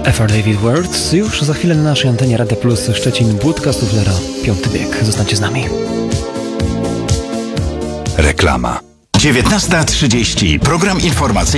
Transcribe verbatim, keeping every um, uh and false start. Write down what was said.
F R David Words już za chwilę na naszej antenie Radia Plus Szczecin, Budka Stuflera, Piąty Bieg. Zostańcie z nami. Reklama. dziewiętnasta trzydzieści. Program informacyjny.